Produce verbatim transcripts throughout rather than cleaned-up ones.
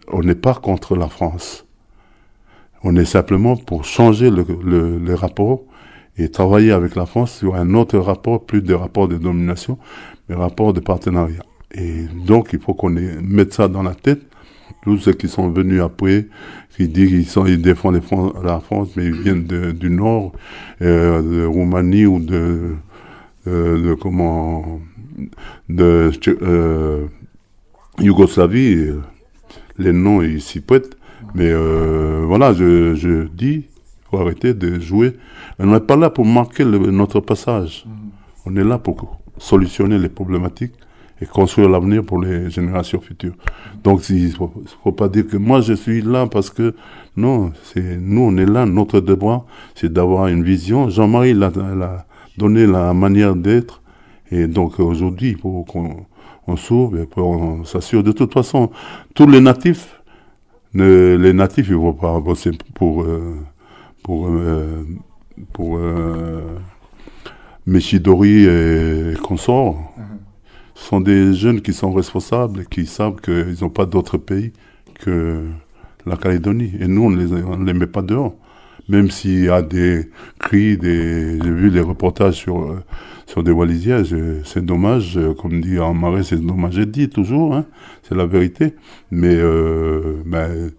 on n'est pas contre la France. On est simplement pour changer le, le, le rapport et travailler avec la France sur un autre rapport, plus de rapport de domination, mais rapport de partenariat. Et donc, il faut qu'on ait, mette ça dans la tête. Tous ceux qui sont venus après, qui disent qu'ils sont, ils défendent les Fran- la France, mais ils viennent de, du Nord, euh, de Roumanie ou de, euh, de comment, de euh, Yougoslavie. euh, Les noms, ils s'y prêtent. Mais euh, voilà, je, je dis, il faut arrêter de jouer. On n'est pas là pour marquer le, notre passage. On est là pour solutionner les problématiques et construire l'avenir pour les générations futures. Donc, il ne faut, faut pas dire que moi, je suis là parce que... Non, c'est, nous, on est là. Notre devoir, c'est d'avoir une vision. Jean-Marie l'a, l'a donné la manière d'être. Et donc, aujourd'hui, il faut qu'on on s'ouvre et on s'assure. De toute façon, tous les natifs, ne, les natifs, ils ne vont pas bosser pour... Euh, pour, euh, pour euh, Méchidori et consorts. Mm-hmm. Ce sont des jeunes qui sont responsables et qui savent qu'ils n'ont pas d'autre pays que la Calédonie. Et nous, on ne les, on les met pas dehors. Même s'il y a des cris, des... j'ai vu les reportages sur, euh, sur des Wallisiens, je... c'est dommage, euh, comme dit en marais, c'est dommage, j'ai dit toujours, hein, c'est la vérité. Mais euh, ben,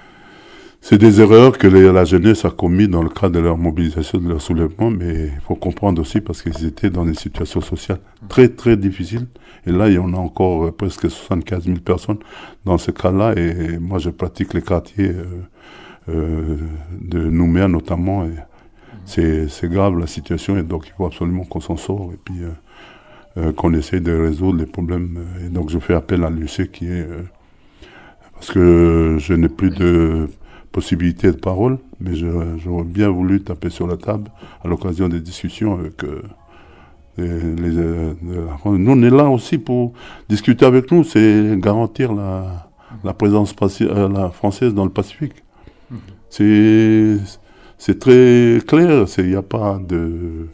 c'est des erreurs que les, la jeunesse a commises dans le cadre de leur mobilisation, de leur soulèvement, mais il faut comprendre aussi parce qu'ils étaient dans des situations sociales très très difficiles. Et là, il y en a encore euh, presque soixante-quinze mille personnes dans ce cas-là. Et, et moi, je pratique les quartiers euh, euh, de Nouméa notamment. Et c'est, c'est grave la situation et donc il faut absolument qu'on s'en sorte et puis euh, euh, qu'on essaye de résoudre les problèmes. Et donc je fais appel à l'U C qui est... Euh, parce que je n'ai plus de possibilité de parole, mais je, j'aurais bien voulu taper sur la table à l'occasion des discussions avec euh, les, les, euh, la France. Nous, on est là aussi pour discuter avec nous, c'est garantir la, la présence paci- euh, la française dans le Pacifique. Mm-hmm. C'est, c'est très clair, il n'y a pas de...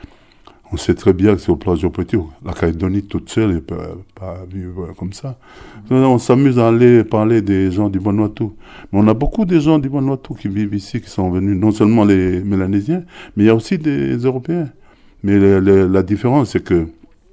On sait très bien que c'est au plan géopolitique. La Calédonie toute seule ne peut pas vivre comme ça. Mmh. On s'amuse à aller parler des gens du Vanuatu. Mais on a beaucoup de gens du Vanuatu qui vivent ici, qui sont venus, non seulement les Mélanésiens, mais il y a aussi des Européens. Mais le, le, la différence, c'est que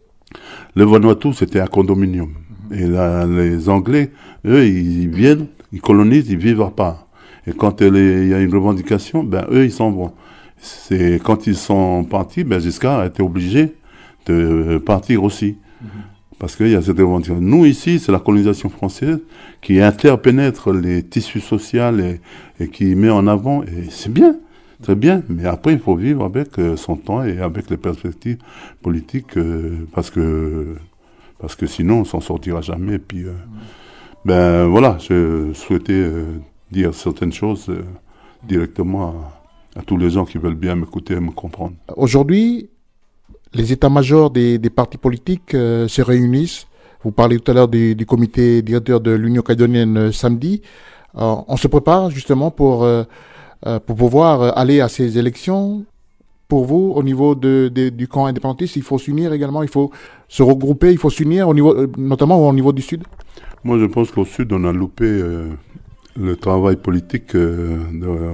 le Vanuatu, c'était un condominium. Mmh. Et la, les Anglais, eux, ils viennent, ils colonisent, ils vivent à part. Et quand il y a une revendication, ben eux, ils s'en vont. C'est quand ils sont partis, ben Giscard a été obligé de partir aussi. Mmh. Parce qu'il y a cette revendication. Nous, ici, c'est la colonisation française qui interpénètre les tissus sociaux et, et qui met en avant. Et c'est bien, très bien. Mais après, il faut vivre avec euh, son temps et avec les perspectives politiques euh, parce que parce que sinon, on s'en sortira jamais. Et puis, euh, mmh. ben voilà, je souhaitais euh, dire certaines choses euh, directement à à tous les gens qui veulent bien m'écouter et me comprendre. Aujourd'hui, les états-majors des, des partis politiques euh, se réunissent. Vous parlez tout à l'heure du, du comité directeur de l'Union calédonienne euh, samedi. Euh, on se prépare justement pour, euh, euh, pour pouvoir aller à ces élections. Pour vous, au niveau de, de, du camp indépendantiste, il faut s'unir également, il faut se regrouper, il faut s'unir, au niveau, notamment au niveau du Sud. Moi, je pense qu'au Sud, on a loupé euh, le travail politique euh, de... Euh,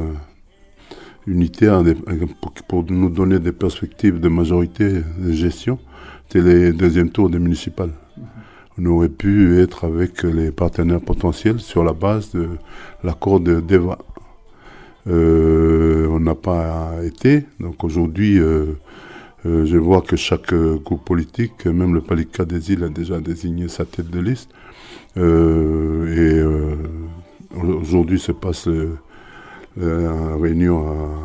unitaire pour, pour nous donner des perspectives de majorité de gestion. C'était les deuxièmes tours des municipales. On aurait pu être avec les partenaires potentiels sur la base de l'accord de Deva. Euh, on n'a pas été. Donc aujourd'hui, euh, euh, je vois que chaque euh, groupe politique, même le Palika des îles, a déjà désigné sa tête de liste. Euh, et euh, aujourd'hui se passe le Euh, réunion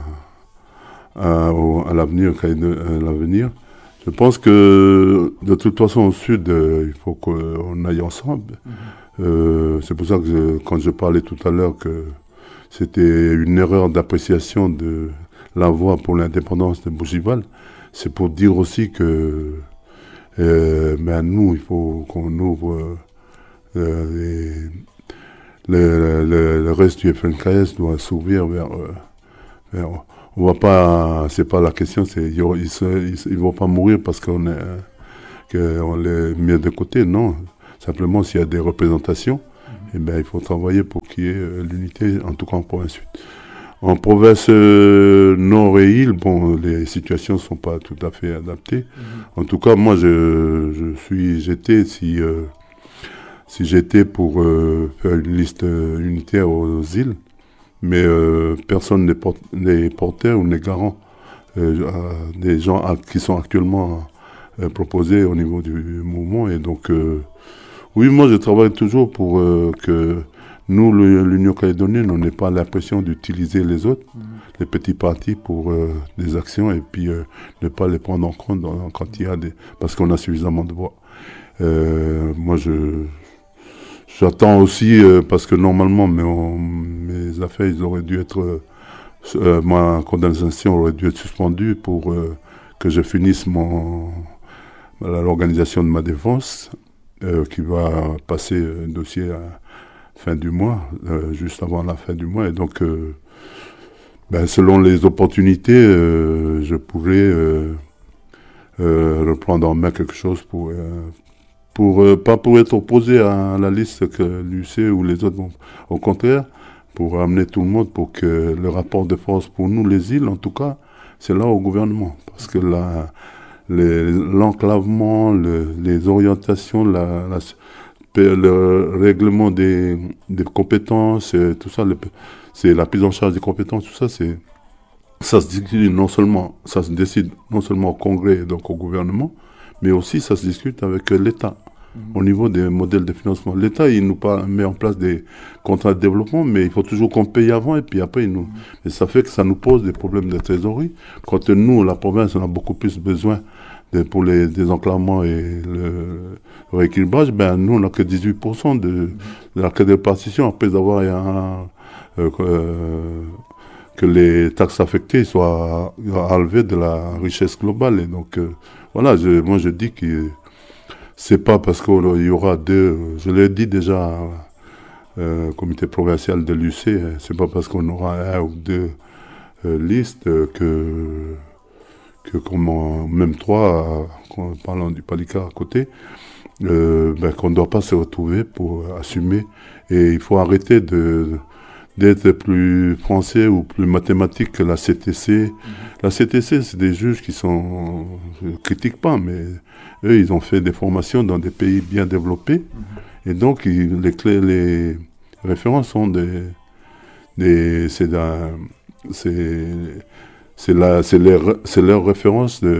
à, à, à l'avenir, à l'avenir. Je pense que de toute façon au Sud, euh, il faut qu'on aille ensemble. Mm-hmm. Euh, c'est pour ça que je, quand je parlais tout à l'heure que c'était une erreur d'appréciation de la voie pour l'indépendance de Bougival, c'est pour dire aussi que euh, ben nous, il faut qu'on ouvre euh, les Le, le, le reste du F N K S doit s'ouvrir vers, vers... On va pas... C'est pas la question, c'est... Ils ne vont pas mourir parce qu'on est, qu'on les met de côté, non. Simplement, s'il y a des représentations, et ben il faut travailler pour qu'il y ait euh, l'unité, en tout cas en province sud. En province euh, nord et île, bon, les situations sont pas tout à fait adaptées. Mm-hmm. En tout cas, moi, je, je suis, j'étais, si, euh, si j'étais pour euh, faire une liste euh, unitaire aux îles, mais euh, personne n'est, port- n'est porteur ou n'est garant euh, des gens à, qui sont actuellement euh, proposés au niveau du mouvement. Et donc, euh, oui, moi, je travaille toujours pour euh, que nous, le, l'Union calédonienne, on n'ait pas l'impression d'utiliser les autres, mmh. les petits partis pour euh, des actions et puis euh, ne pas les prendre en compte dans, quand il y a des... parce qu'on a suffisamment de voix. Euh, moi, je... J'attends aussi, euh, parce que normalement, mes, on, mes affaires, ils auraient dû être... Euh, ma condamnation aurait dû être suspendue pour euh, que je finisse mon, l'organisation de ma défense, euh, qui va passer un dossier à fin du mois, euh, juste avant la fin du mois. Et donc, euh, ben, selon les opportunités, euh, je pourrais euh, euh, reprendre en main quelque chose pour... Euh, pour euh, pas pour être opposé à la liste que l'U C ou les autres vont. Au contraire, pour amener tout le monde, pour que le rapport de force pour nous, les îles, en tout cas, c'est là au gouvernement. Parce que la, les, l'enclavement, le, les orientations, la, la, le règlement des, des compétences, tout ça, le, c'est la prise en charge des compétences, tout ça, c'est, ça se discute non seulement, ça se décide non seulement au Congrès, donc au gouvernement, mais aussi ça se discute avec l'État. Mmh. Au niveau des modèles de financement. L'État, il nous pas, met en place des contrats de développement, mais il faut toujours qu'on paye avant et puis après, il nous... Mmh. Et ça fait que ça nous pose des problèmes de trésorerie. Quand nous, la province, on a beaucoup plus besoin de, pour les désenclavements et le, le rééquilibrage, ben nous, on n'a que dix-huit pour cent de, mmh. de la caisse de répartition après avoir un, euh, euh, que les taxes affectées soient enlevées de la richesse globale. Et donc, euh, voilà, je, moi je dis que c'est pas parce qu'il y aura deux, je l'ai dit déjà euh, comité provincial de l'U C, hein, c'est pas parce qu'on aura un ou deux euh, listes euh, que, que comment, même trois, euh, parlant du Palika à côté, euh, ben, qu'on ne doit pas se retrouver pour assumer. Et il faut arrêter de, d'être plus français ou plus mathématique que la C T C. Mm-hmm. La C T C, c'est des juges qui sont, je ne critique pas, mais eux, ils ont fait des formations dans des pays bien développés. Mm-hmm. Et donc, ils, les, clés, les références sont des... des c'est, la, c'est, c'est, la, c'est, les, c'est leur référence de...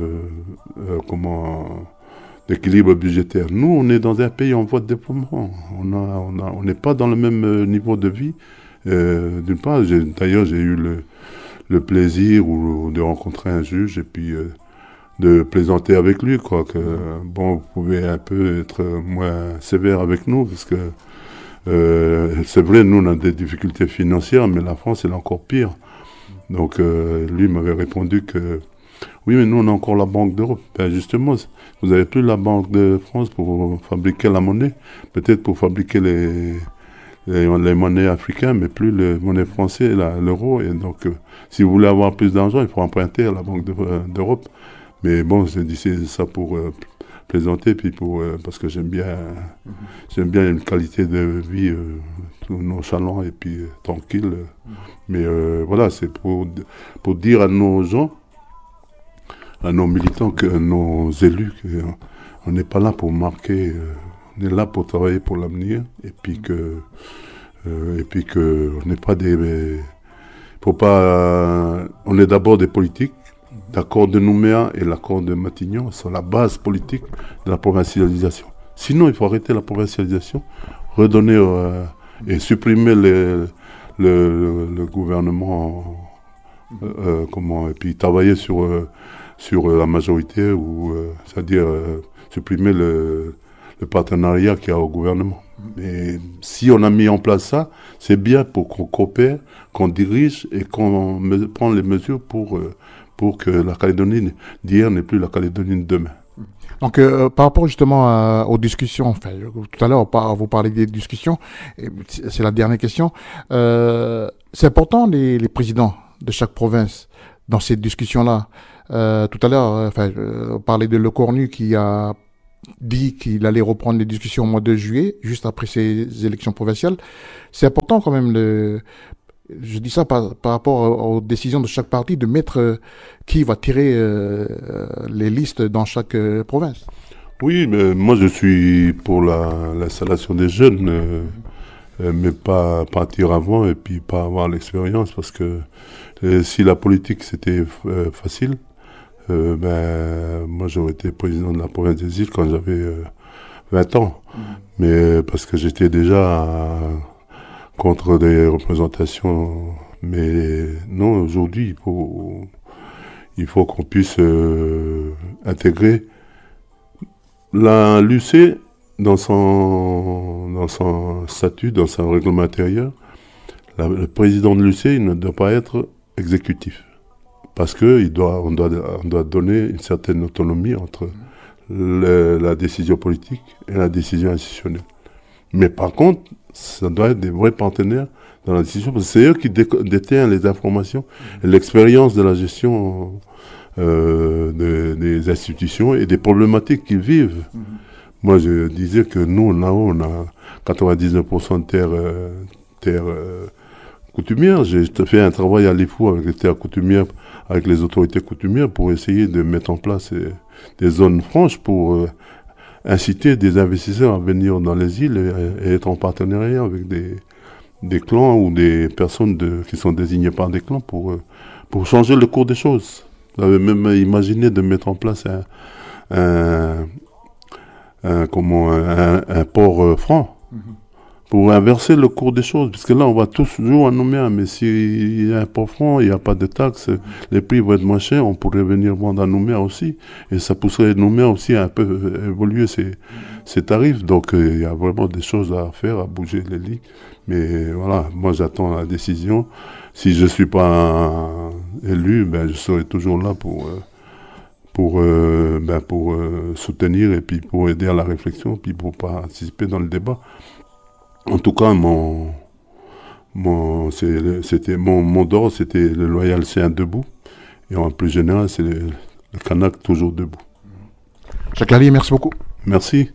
Euh, comment... d'équilibre budgétaire. Nous, on est dans un pays en voie de développement. On a, on a, on n'est pas dans le même niveau de vie. Euh, d'une part, j'ai, d'ailleurs, j'ai eu le, le plaisir ou, de rencontrer un juge et puis euh, de plaisanter avec lui, quoi. Que bon, vous pouvez un peu être moins sévère avec nous parce que euh, c'est vrai, nous, on a des difficultés financières, mais la France, elle est encore pire. Donc, euh, lui m'avait répondu que oui, mais nous, on a encore la Banque d'Europe. Ben justement, vous n'avez plus la Banque de France pour fabriquer la monnaie. Peut-être pour fabriquer les, les, les monnaies africaines, mais plus les monnaies françaises, la, l'euro. Et donc, euh, si vous voulez avoir plus d'argent, il faut emprunter à la Banque de, euh, d'Europe. Mais bon, je dis ça pour euh, plaisanter, puis pour, euh, parce que j'aime bien, mm-hmm. j'aime bien une qualité de vie euh, nonchalant et puis euh, tranquille. Mm-hmm. Mais euh, voilà, c'est pour, pour dire à nos gens, à nos militants, que nos élus, qu'on n'est pas là pour marquer, euh, on est là pour travailler pour l'avenir, et puis que, euh, et puis que on n'est pas des, mais, pour pas, euh, on est d'abord des politiques. L'accord de Nouméa et l'accord de Matignon sont la base politique de la provincialisation. Sinon, il faut arrêter la provincialisation, redonner euh, et supprimer les, le, le, le gouvernement, euh, euh, comment, et puis travailler sur euh, sur euh, la majorité, ou euh, c'est-à-dire euh, supprimer le, le partenariat qu'il y a au gouvernement. Mais si on a mis en place ça, c'est bien pour qu'on coopère, qu'on dirige et qu'on me, prend les mesures pour, euh, pour que la Calédonie d'hier n'est plus la Calédonie de demain. Donc, euh, par rapport justement à, aux discussions, enfin, tout à l'heure, vous parlez des discussions, et c'est la dernière question. Euh, c'est important, les, les présidents de chaque province, dans cette discussion-là. Euh, tout à l'heure, enfin, euh, on parlait de Le Cornu qui a dit qu'il allait reprendre les discussions au mois de juillet, juste après ces élections provinciales. C'est important quand même, le, je dis ça par, par rapport aux décisions de chaque parti, de mettre euh, qui va tirer euh, les listes dans chaque euh, province. Oui, mais moi je suis pour la, l'installation des jeunes, euh, euh, mais pas partir avant et puis pas avoir l'expérience, parce que euh, si la politique c'était euh, facile, euh, ben moi j'aurais été président de la province des îles quand j'avais euh, vingt ans, mmh. mais parce que j'étais déjà à, contre des représentations, mais non, aujourd'hui il faut il faut qu'on puisse euh, intégrer la l'U C dans son dans son statut, dans son règlement intérieur. La, le président de l'U C, il ne doit pas être exécutif, parce que il doit on doit on doit donner une certaine autonomie entre le, la décision politique et la décision institutionnelle. Mais par contre, ça doit être des vrais partenaires dans la décision, parce que c'est eux qui dé- détiennent les informations et l'expérience de la gestion euh, de, des institutions et des problématiques qu'ils vivent. Mm-hmm. Moi, je disais que nous, là-haut, on a quatre-vingt-dix-neuf pour cent de terres euh, terre, euh, coutumières. J'ai fait un travail à l'I F O avec les terres coutumières, avec les autorités coutumières, pour essayer de mettre en place euh, des zones franches pour euh, inciter des investisseurs à venir dans les îles et, et être en partenariat avec des, des clans ou des personnes de, qui sont désignées par des clans pour, euh, pour changer le cours des choses. J'avais même imaginé de mettre en place un, un, un, comment, un, un port euh, franc mm-hmm. pour inverser le cours des choses. Parce que là, on va tous toujours à Nouméa, mais s'il y a un port franc, il n'y a pas de taxes, mm-hmm. les prix vont être moins chers, on pourrait venir vendre à Nouméa aussi. Et ça pousserait Nouméa aussi à un peu évoluer ses, mm-hmm. ses tarifs. Donc, euh, il y a vraiment des choses à faire, à bouger les lignes. Mais voilà, moi, j'attends la décision. Si je ne suis pas élu, ben, je serai toujours là pour, euh, pour, euh, ben, pour euh, soutenir et puis pour aider à la réflexion, puis pour participer dans le débat. En tout cas, mon, mon, c'est, c'était, mon mot d'ordre, c'était le loyal, c'est un debout. Et en plus général, c'est le, le Kanak toujours debout. Jacques Lallier, merci beaucoup. Merci.